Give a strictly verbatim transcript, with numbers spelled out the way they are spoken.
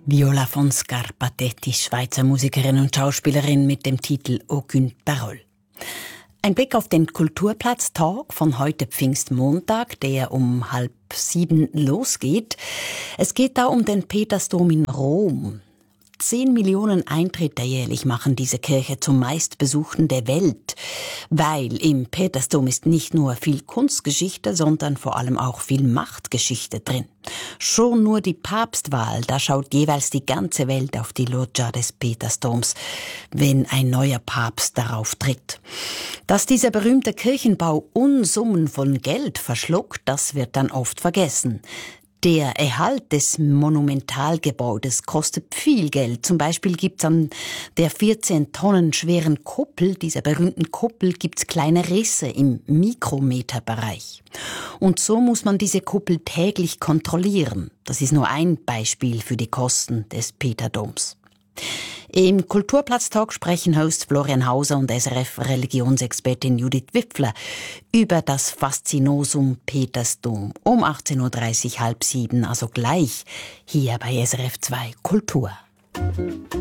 Viola von Scarpate, die Schweizer Musikerin und Schauspielerin mit dem Titel Aucune Parole. Ein Blick auf den Kulturplatz-Talk von heute Pfingstmontag, der um halb sieben losgeht. Es geht da um den Petersdom in Rom. Zehn Millionen Eintritte jährlich machen diese Kirche zum meistbesuchten der Welt, weil im Petersdom ist nicht nur viel Kunstgeschichte, sondern vor allem auch viel Machtgeschichte drin. Schon nur die Papstwahl, da schaut jeweils die ganze Welt auf die Loggia des Petersdoms, wenn ein neuer Papst darauf tritt. Dass dieser berühmte Kirchenbau Unsummen von Geld verschluckt, das wird dann oft vergessen. Der Erhalt des Monumentalgebäudes kostet viel Geld. Zum Beispiel gibt's an der vierzehn Tonnen schweren Kuppel, dieser berühmten Kuppel, gibt's kleine Risse im Mikrometerbereich. Und so muss man diese Kuppel täglich kontrollieren. Das ist nur ein Beispiel für die Kosten des Peterdoms. Im Kulturplatz-Talk sprechen Host Florian Hauser und S R F-Religionsexpertin Judith Wipfler über das Faszinosum Petersdom um achtzehn Uhr dreißig, halb sieben, also gleich hier bei S R F zwei Kultur.